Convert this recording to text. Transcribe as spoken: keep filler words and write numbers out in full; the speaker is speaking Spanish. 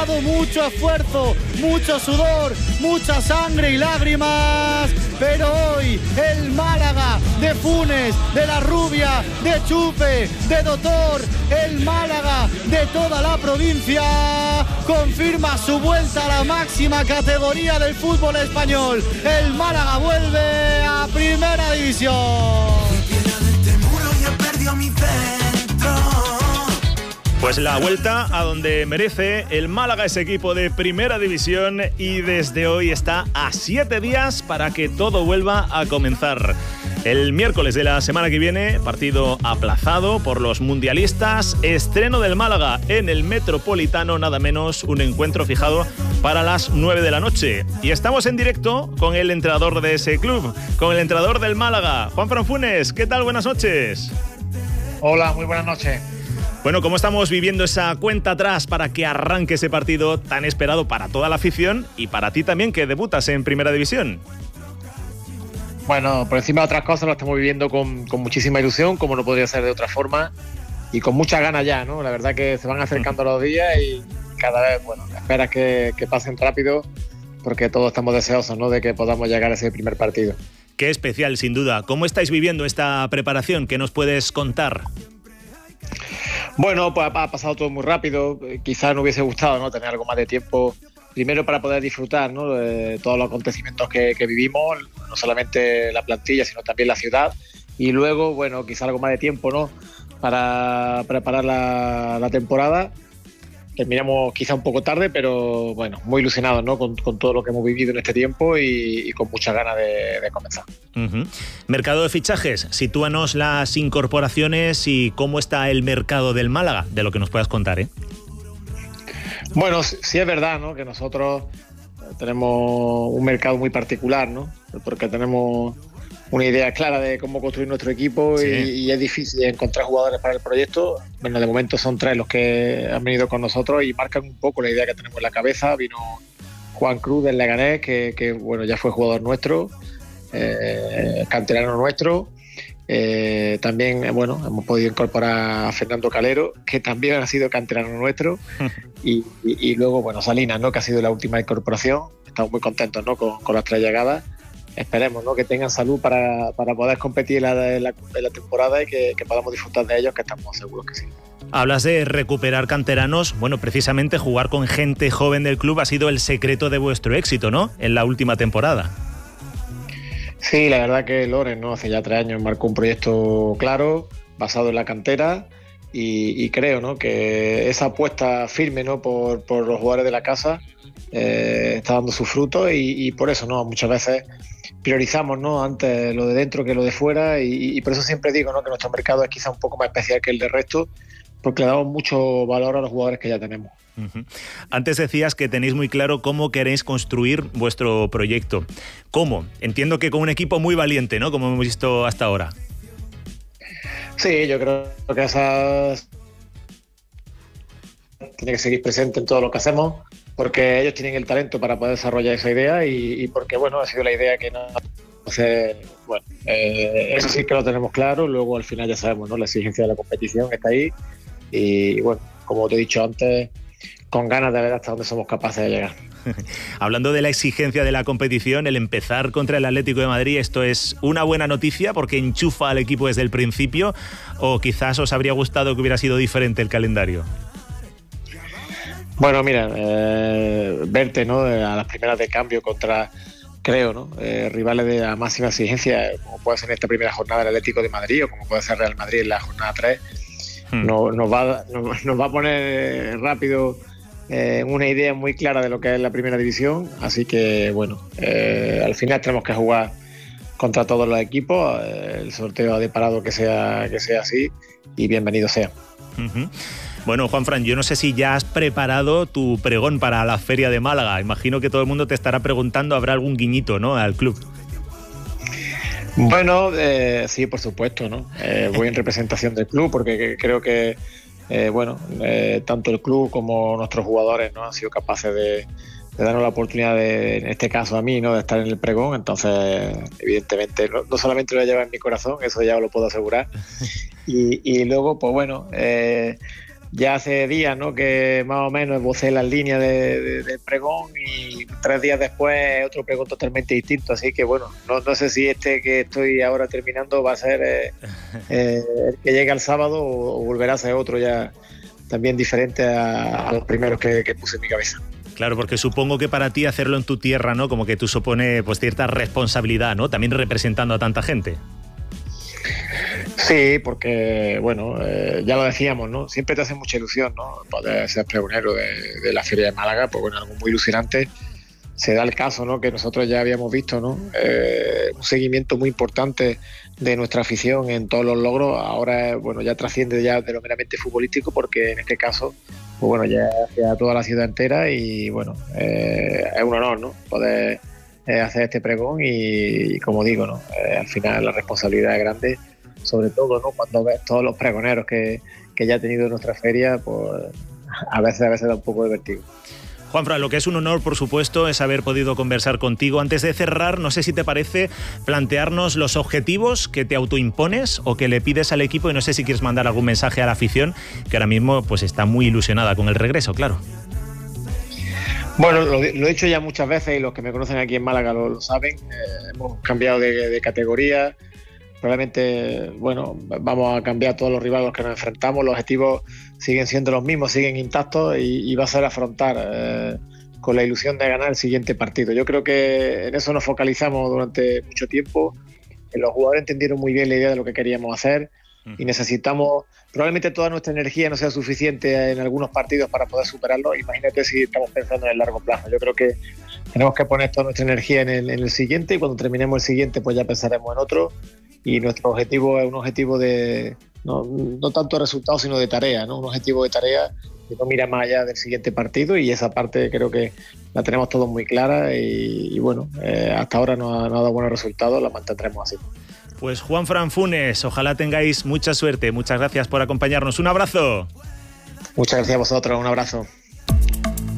costado mucho esfuerzo, mucho sudor, mucha sangre y lágrimas, pero hoy el Málaga de Funes, de La Rubia, de Chupe, de Doctor, el Málaga de toda la provincia, confirma su vuelta a la máxima categoría del fútbol español. El Málaga vuelve a Primera División. Pues la vuelta a donde merece. El Málaga es equipo de Primera División y desde hoy está a siete días para que todo vuelva a comenzar. El miércoles de la semana que viene, partido aplazado por los mundialistas, estreno del Málaga en el Metropolitano, nada menos, un encuentro fijado para las nueve de la noche. Y estamos en directo con el entrenador de ese club, con el entrenador del Málaga, Juanfran Funes. ¿Qué tal? Buenas noches. Hola, muy buenas noches. Bueno, ¿cómo estamos viviendo esa cuenta atrás para que arranque ese partido tan esperado para toda la afición y para ti también, que debutas en Primera División? Bueno, por encima de otras cosas lo estamos viviendo con, con muchísima ilusión, como no podría ser de otra forma, y con muchas ganas ya, ¿no? La verdad que se van acercando los días y cada vez, bueno, esperas que, que pasen rápido, porque todos estamos deseosos, ¿no?, de que podamos llegar a ese primer partido. Qué especial, sin duda. ¿Cómo estáis viviendo esta preparación? ¿Qué nos puedes contar? Bueno, pues ha pasado todo muy rápido. Quizás no hubiese gustado, ¿no?, tener algo más de tiempo, primero para poder disfrutar, ¿no?, de todos los acontecimientos que, que vivimos, no solamente la plantilla, sino también la ciudad. Y luego, bueno, quizás algo más de tiempo, ¿no?, para preparar la, la temporada. Terminamos quizá un poco tarde, pero bueno, muy ilusionados, ¿no?, con, con todo lo que hemos vivido en este tiempo y, y con muchas ganas de, de comenzar. Uh-huh. Mercado de fichajes, sitúanos las incorporaciones y cómo está el mercado del Málaga, de lo que nos puedas contar, ¿eh? Bueno, sí es verdad, ¿no?, que nosotros tenemos un mercado muy particular, ¿no?, porque tenemos una idea clara de cómo construir nuestro equipo. Sí. y, y es difícil encontrar jugadores para el proyecto. Bueno, de momento son tres los que han venido con nosotros y marcan un poco la idea que tenemos en la cabeza. Vino Juan Cruz del Leganés, que, que bueno, ya fue jugador nuestro, eh, canterano nuestro. Eh, también, bueno, hemos podido incorporar a Fernando Calero, que también ha sido canterano nuestro. y, y, y luego, bueno, Salinas, ¿no?, que ha sido la última incorporación. Estamos muy contentos, ¿no?, con, con las tres llegadas. Esperemos, ¿no?, que tengan salud para, para poder competir en la, en la, en la temporada y que, que podamos disfrutar de ellos, que estamos seguros que sí. Hablas de recuperar canteranos. Bueno, precisamente jugar con gente joven del club ha sido el secreto de vuestro éxito, ¿no?, en la última temporada. Sí, la verdad que Loren, ¿no?, hace ya tres años marcó un proyecto claro, basado en la cantera, y, y creo, ¿no?, que esa apuesta firme, ¿no?, por, por los jugadores de la casa eh, está dando sus frutos y, y por eso, ¿no?, muchas veces priorizamos, ¿no?, antes lo de dentro que lo de fuera y, y por eso siempre digo, ¿no?, que nuestro mercado es quizá un poco más especial que el del resto, porque le damos mucho valor a los jugadores que ya tenemos. Uh-huh. Antes decías que tenéis muy claro cómo queréis construir vuestro proyecto. ¿Cómo? Entiendo que con un equipo muy valiente, ¿no?, como hemos visto hasta ahora. Sí, yo creo que esas tiene que seguir presente en todo lo que hacemos, porque ellos tienen el talento para poder desarrollar esa idea y, y porque, bueno, ha sido la idea que nos hace, bueno, eh, eso sí que lo tenemos claro. Luego al final ya sabemos, ¿no?, la exigencia de la competición está ahí y, bueno, como te he dicho antes, con ganas de ver hasta dónde somos capaces de llegar. Hablando de la exigencia de la competición, el empezar contra el Atlético de Madrid, ¿esto es una buena noticia porque enchufa al equipo desde el principio o quizás os habría gustado que hubiera sido diferente el calendario? Bueno, mira, eh, verte, ¿no?, a las primeras de cambio contra, creo, ¿no?, eh, rivales de la máxima exigencia, como puede ser en esta primera jornada el Atlético de Madrid o como puede ser Real Madrid en la jornada tres, hmm. no, nos, va, nos, nos va a poner rápido eh, una idea muy clara de lo que es la primera división. Así que, bueno, eh, al final tenemos que jugar contra todos los equipos. Eh, el sorteo ha deparado que sea, que sea así y bienvenido sea. Uh-huh. Bueno, Juanfran, yo no sé si ya has preparado tu pregón para la Feria de Málaga. Imagino que todo el mundo te estará preguntando, ¿habrá algún guiñito, ¿no?, al club? Bueno, eh, sí, por supuesto, ¿no? Eh, voy en representación del club porque creo que, eh, bueno, eh, tanto el club como nuestros jugadores, ¿no?, han sido capaces de, de darnos la oportunidad de, en este caso a mí, ¿no?, de estar en el pregón. Entonces, evidentemente, no, no solamente lo voy a llevar en mi corazón, eso ya os lo puedo asegurar. Y, y luego, pues bueno, eh, ya hace días, ¿no?, que más o menos esbocé las líneas de, de, de pregón, y tres días después otro pregón totalmente distinto, así que bueno, no, no sé si este que estoy ahora terminando va a ser eh, eh, el que llega el sábado, o, o volverá a ser otro ya también diferente a, a los primeros que, que puse en mi cabeza. Claro, porque supongo que para ti hacerlo en tu tierra, ¿no?, como que tú supone pues cierta responsabilidad, ¿no?, también representando a tanta gente. Sí, porque, bueno, eh, ya lo decíamos, ¿no? Siempre te hace mucha ilusión, ¿no?, poder ser pregonero de, de la Feria de Málaga, pues bueno, algo muy ilusionante. Se da el caso, ¿no?, que nosotros ya habíamos visto, ¿no?, eh, un seguimiento muy importante de nuestra afición en todos los logros. Ahora, bueno, ya trasciende ya de lo meramente futbolístico, porque en este caso, pues bueno, ya hacia toda la ciudad entera, y bueno, eh, es un honor, ¿no?, poder eh, hacer este pregón, y, y como digo, ¿no?, eh, al final la responsabilidad es grande, sobre todo, ¿no?, cuando ves todos los pregoneros que, que ya ha tenido nuestra feria, pues a veces, a veces da un poco de vértigo. Juanfran, lo que es un honor, por supuesto, es haber podido conversar contigo. Antes de cerrar, no sé si te parece plantearnos los objetivos que te autoimpones o que le pides al equipo, y no sé si quieres mandar algún mensaje a la afición, que ahora mismo pues está muy ilusionada con el regreso, claro. Bueno, lo, lo he dicho ya muchas veces, y los que me conocen aquí en Málaga lo, lo saben. Eh, hemos cambiado de, de categoría. Probablemente, bueno, vamos a cambiar todos los rivales a los que nos enfrentamos. Los objetivos siguen siendo los mismos, siguen intactos, y, y va a ser afrontar eh, con la ilusión de ganar el siguiente partido. Yo creo que en eso nos focalizamos durante mucho tiempo. Los jugadores entendieron muy bien la idea de lo que queríamos hacer, y necesitamos, probablemente toda nuestra energía no sea suficiente en algunos partidos para poder superarlo. Imagínate si estamos pensando en el largo plazo. Yo creo que tenemos que poner toda nuestra energía en el, en el siguiente, y cuando terminemos el siguiente pues ya pensaremos en otro. Y nuestro objetivo es un objetivo de no, no tanto resultados, sino de tarea, ¿no? Un objetivo de tarea que no mira más allá del siguiente partido, y esa parte creo que la tenemos todos muy clara, y, y bueno, eh, hasta ahora no ha, no ha dado buenos resultados, la mantendremos así. Pues Juanfran Funes, ojalá tengáis mucha suerte. Muchas gracias por acompañarnos. Un abrazo. Muchas gracias a vosotros, un abrazo.